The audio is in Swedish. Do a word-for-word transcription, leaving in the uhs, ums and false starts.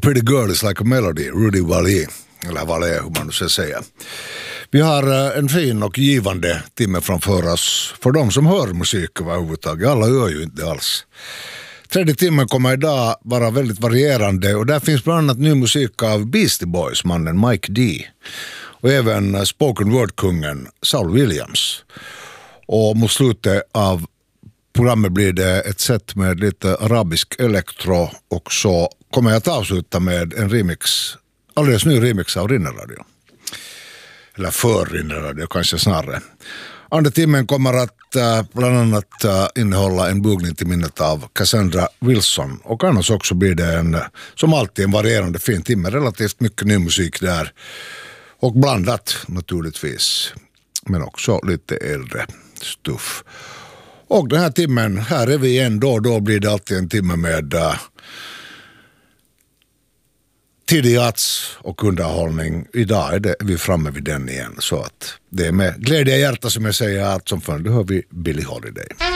Pretty Girl is Like a Melody, Rudy Vallee, eller Vallee hur man nu ska säga. Vi har en fin och givande timme framför oss för de som hör musik överhuvudtaget. Alla gör ju inte alls. Tredje timmen kommer idag vara väldigt varierande och där finns bland annat ny musik av Beastie Boys, mannen Mike D. Och även spoken word-kungen Saul Williams. Och mot slutet av programmet blir det ett set med lite arabisk elektro och så kommer jag att avsluta med en remix, alldeles ny remix av Rinnerradio. Eller för Rinnerradio kanske snarare. Andra timmen kommer att uh, bland annat uh, innehålla en bugning till minnet av Cassandra Wilson. Och annars också blir det en, som alltid, en varierande fin timme. Relativt mycket ny musik där. Och blandat naturligtvis. Men också lite äldre stuff. Och den här timmen, här är vi igen då. Då blir det alltid en timme med uh, tidig jazz och underhållning. Idag är det, vi framme vid den igen. Så att det är med glädje i hjärta som jag säger att som följd hör vi Billie Holiday.